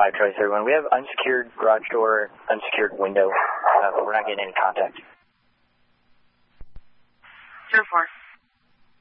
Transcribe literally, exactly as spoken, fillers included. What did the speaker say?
five Charlie thirty-one. We have unsecured garage door, unsecured window, uh, but we're not getting any contact. zero four.